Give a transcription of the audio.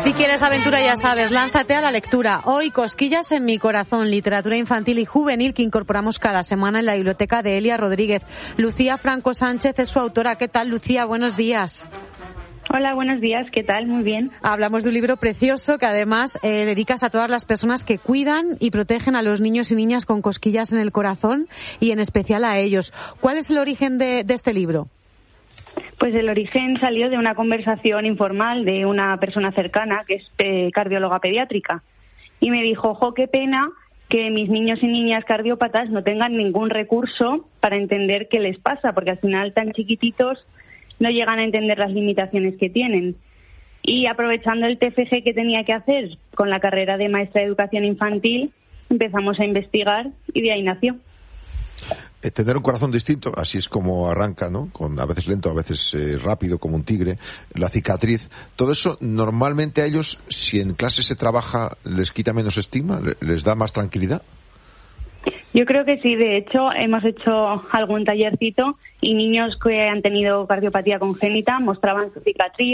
Si quieres aventura, ya sabes, lánzate a la lectura. Hoy, Cosquillas en mi corazón, literatura infantil y juvenil que incorporamos cada semana en la biblioteca de Elia Rodríguez. Lucía Franco Sánchez es su autora. ¿Qué tal, Lucía? Buenos días. Hola, buenos días. ¿Qué tal? Muy bien. Hablamos de un libro precioso que además dedicas a todas las personas que cuidan y protegen a los niños y niñas con cosquillas en el corazón y en especial a ellos. ¿Cuál es el origen de este libro? Pues el origen salió de una conversación informal de una persona cercana que es cardióloga pediátrica y me dijo, ojo, qué pena que mis niños y niñas cardiópatas no tengan ningún recurso para entender qué les pasa, porque al final tan chiquititos no llegan a entender las limitaciones que tienen. Y aprovechando el TFG que tenía que hacer con la carrera de maestra de educación infantil, empezamos a investigar y de ahí nació. Tener un corazón distinto, así es como arranca, ¿no? A veces lento, a veces rápido, como un tigre, la cicatriz. Todo eso, normalmente a ellos, si en clase se trabaja, ¿les quita menos estigma? ¿Les da más tranquilidad? Yo creo que sí. De hecho, hemos hecho algún tallercito y niños que han tenido cardiopatía congénita mostraban su cicatriz,